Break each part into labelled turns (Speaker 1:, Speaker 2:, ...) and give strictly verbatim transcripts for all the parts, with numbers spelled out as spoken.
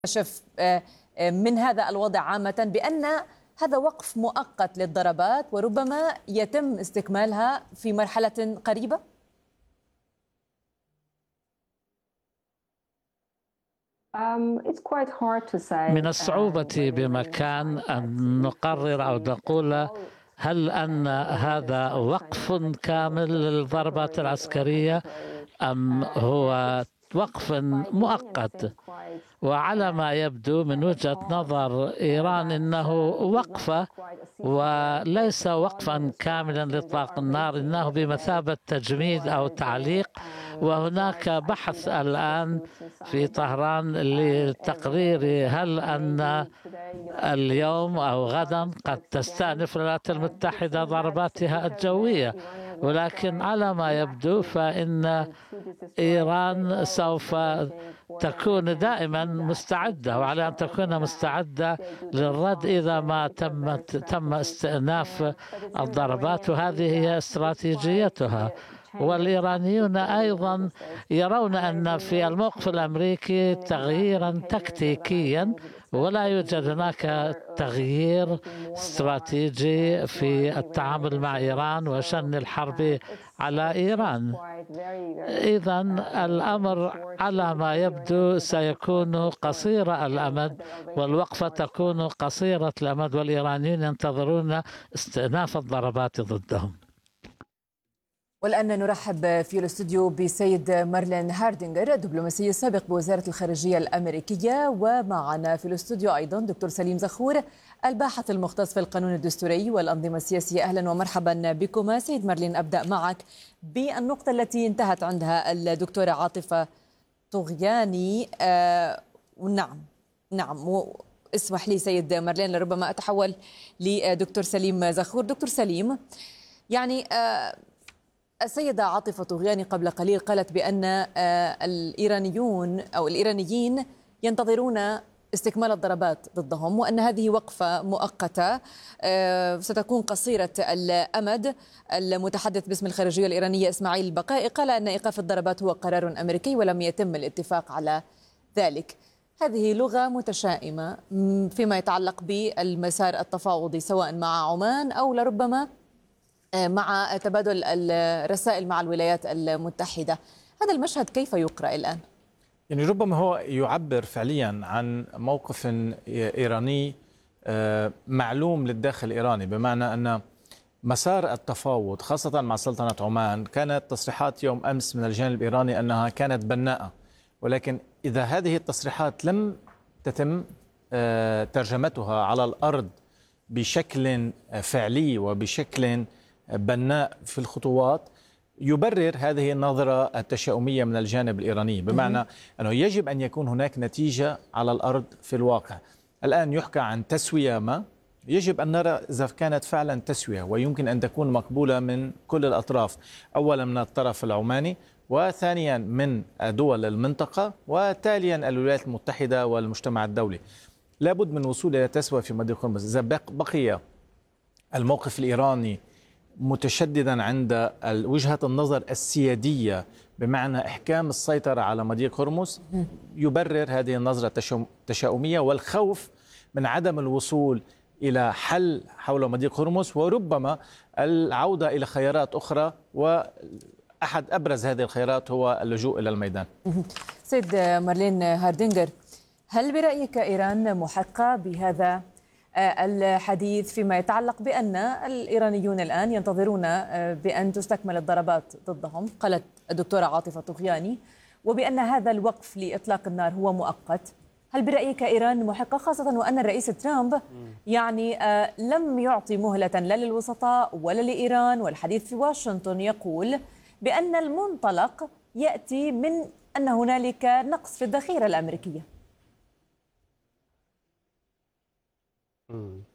Speaker 1: كشف من هذا الوضع عامة بأن هذا وقف مؤقت للضربات وربما يتم استكمالها في مرحلة قريبة؟
Speaker 2: من الصعوبة بمكان أن نقرر أو نقول هل أن هذا وقف كامل للضربات العسكرية أم هو وقف مؤقت. وعلى ما يبدو من وجهة نظر إيران إنه وقفة وليس وقفا كاملا لإطلاق النار، إنه بمثابة تجميد أو تعليق. وهناك بحث الآن في طهران لتقرير هل أن اليوم أو غدا قد تستأنف الولايات المتحدة ضرباتها الجوية، ولكن على ما يبدو فإن إيران سوف تكون دائما مستعدة، وعلى أن تكون مستعدة للرد إذا ما تم تم استئناف الضربات، وهذه هي استراتيجيتها. والإيرانيون أيضا يرون أن في الموقف الأمريكي تغييرا تكتيكيا، ولا يوجد هناك تغيير استراتيجي في التعامل مع إيران وشن الحرب على إيران. إذا الأمر على ما يبدو سيكون قصير الأمد، والوقفة تكون قصيرة الأمد، والإيرانيون ينتظرون استئناف الضربات ضدهم.
Speaker 1: والآن نرحب في الاستوديو بسيد مارلين هاردينغر، الدبلوماسي السابق بوزارة الخارجية الأمريكية، ومعنا في الاستوديو أيضا دكتور سليم زخور، الباحث المختص في القانون الدستوري والأنظمة السياسية. أهلا ومرحبا بكما. سيد مارلين، أبدأ معك بالنقطة التي انتهت عندها الدكتورة عاطفة طغياني. آه نعم نعم اسمح لي سيد مارلين، لربما أتحول لدكتور سليم زخور. دكتور سليم، يعني آه السيدة عاطفة طغياني قبل قليل قالت بأن الإيرانيون أو الإيرانيين ينتظرون استكمال الضربات ضدهم، وأن هذه وقفة مؤقتة ستكون قصيرة الأمد. المتحدث باسم الخارجية الإيرانية إسماعيل البقائي قال أن إيقاف الضربات هو قرار أمريكي ولم يتم الاتفاق على ذلك. هذه لغة متشائمة فيما يتعلق بالمسار التفاوضي سواء مع عمان أو لربما مع تبادل الرسائل مع الولايات المتحدة. هذا المشهد كيف يقرأ الآن؟
Speaker 3: يعني ربما هو يعبر فعليا عن موقف إيراني معلوم للداخل الإيراني، بمعنى أن مسار التفاوض خاصة مع سلطنة عمان كانت تصريحات يوم أمس من الجانب الإيراني أنها كانت بناءة، ولكن إذا هذه التصريحات لم تتم ترجمتها على الأرض بشكل فعلي وبشكل بناء في الخطوات، يبرر هذه النظرة التشاؤمية من الجانب الإيراني، بمعنى أنه يجب أن يكون هناك نتيجة على الأرض في الواقع. الآن يحكى عن تسوية ما، يجب أن نرى إذا كانت فعلا تسوية ويمكن أن تكون مقبولة من كل الأطراف، أولا من الطرف العماني، وثانيا من دول المنطقة، وتاليا الولايات المتحدة والمجتمع الدولي. لابد من وصول إلى تسوية في مضيق هرمز. إذا بقي الموقف الإيراني متشددا عند وجهة النظر السيادية بمعنى إحكام السيطرة على مضيق هرمز، يبرر هذه النظرة التشاؤمية والخوف من عدم الوصول إلى حل حول مضيق هرمز، وربما العودة إلى خيارات أخرى، وأحد أبرز هذه الخيارات هو اللجوء إلى الميدان.
Speaker 1: سيد مارلين هاردينغر، هل برأيك إيران محقة بهذا الحديث فيما يتعلق بأن الإيرانيون الآن ينتظرون بأن تستكمل الضربات ضدهم، قالت الدكتورة عاطفة طغياني، وبأن هذا الوقف لإطلاق النار هو مؤقت؟ هل برأيك إيران محقة، خاصة وأن الرئيس ترامب يعني لم يعطي مهلة لا للوسطاء ولا لإيران، والحديث في واشنطن يقول بأن المنطلق يأتي من أن هنالك نقص في الذخيرة الأمريكية؟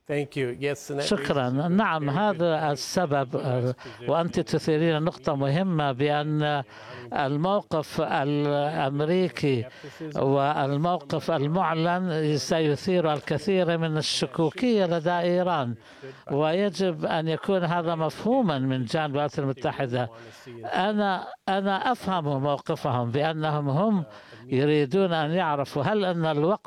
Speaker 2: شكرا. نعم، هذا السبب، وأنت تثيرين نقطة مهمة بأن الموقف الأمريكي والموقف المعلن سيثير الكثير من الشكوكية لدى إيران، ويجب أن يكون هذا مفهوما من جانب الولايات المتحدة. أنا أنا أفهم موقفهم بأنهم هم يريدون أن يعرفوا هل أن الوقت